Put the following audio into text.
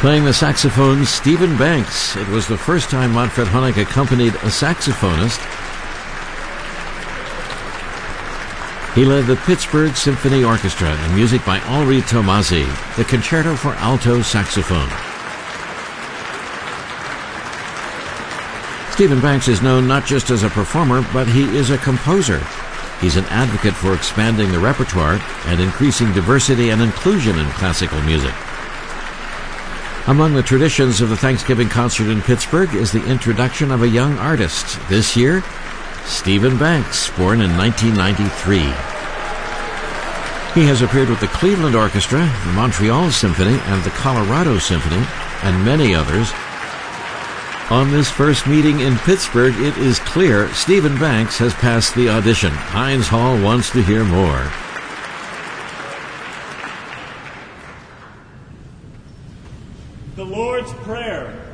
Playing the saxophone, Stephen Banks. It was the first time Manfred Honeck accompanied a saxophonist. He led the Pittsburgh Symphony Orchestra and music by Henri Tomasi, the Concerto for Alto Saxophone. Stephen Banks is known not just as a performer, but he is a composer. He's an advocate for expanding the repertoire and increasing diversity and inclusion in classical music. Among the traditions of the Thanksgiving concert in Pittsburgh is the introduction of a young artist. This year, Stephen Banks, born in 1993. He has appeared with the Cleveland Orchestra, the Montreal Symphony, and the Colorado Symphony, and many others. On this first meeting in Pittsburgh, it is clear Stephen Banks has passed the audition. Heinz Hall wants to hear more. The Lord's Prayer.